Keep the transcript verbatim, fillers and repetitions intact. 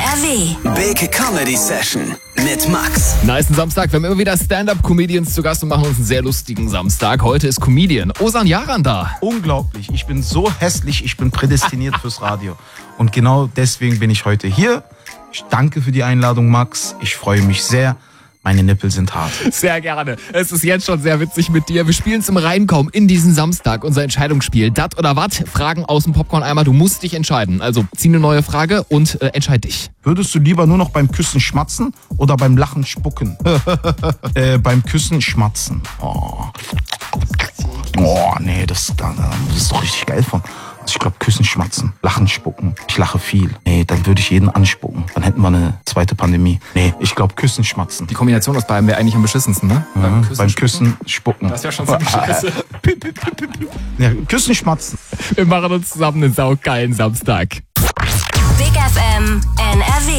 R W. Big Comedy Session mit Max. Nice Samstag. Wir haben immer wieder Stand-Up-Comedians zu Gast und machen uns einen sehr lustigen Samstag. Heute ist Comedian Ozan Yaran da. Unglaublich. Ich bin so hässlich, ich bin prädestiniert fürs Radio. Und genau deswegen bin ich heute hier. Ich danke für die Einladung, Max. Ich freue mich sehr. Meine Nippel sind hart. Sehr gerne. Es ist jetzt schon sehr witzig mit dir. Wir spielen es im Reinkommen in diesen Samstag. Unser Entscheidungsspiel. Dat oder wat? Fragen aus dem Popcorn-Eimer. Du musst dich entscheiden. Also zieh eine neue Frage und äh, entscheid dich. Würdest du lieber nur noch beim Küssen schmatzen oder beim Lachen spucken? äh, beim Küssen schmatzen. Oh, oh nee, das, das ist doch richtig geil von. Also ich glaube, Küssen schmatzen, Lachen spucken. Ich lache viel. Nee, dann würde ich jeden anspucken. Dann hätten wir eine zweite Pandemie. Nee, ich glaube, Küssen schmatzen. Die Kombination aus beiden wäre eigentlich am beschissensten, ne? Mhm, beim Küssen, beim Küssen spucken. Das wäre schon ziemlich scheiße. Ja, Küssen schmatzen. Wir machen uns zusammen einen saugeilen Samstag. Big F M N R W.